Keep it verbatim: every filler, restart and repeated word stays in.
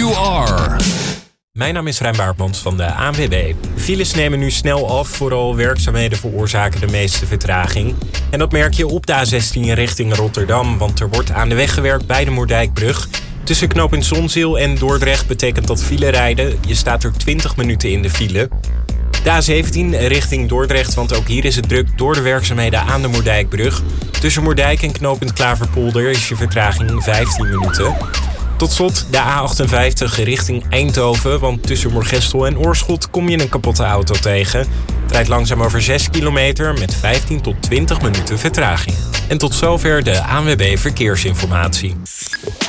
You are. Mijn naam is Rijn Baartmans van de A N W B. Files nemen nu snel af, vooral werkzaamheden veroorzaken de meeste vertraging. En dat merk je op de A zestien richting Rotterdam, want er wordt aan de weg gewerkt bij de Moerdijkbrug. Tussen knooppunt Zonzeel en Dordrecht betekent dat file rijden. Je staat er twintig minuten in de file. De A zeventien richting Dordrecht, want ook hier is het druk door de werkzaamheden aan de Moerdijkbrug. Tussen Moerdijk en knooppunt Klaverpolder is je vertraging vijftien minuten. Tot slot de A achtenvijftig richting Eindhoven, want tussen Moergestel en Oorschot kom je een kapotte auto tegen. Het rijdt langzaam over zes kilometer met vijftien tot twintig minuten vertraging. En tot zover de A N W B Verkeersinformatie.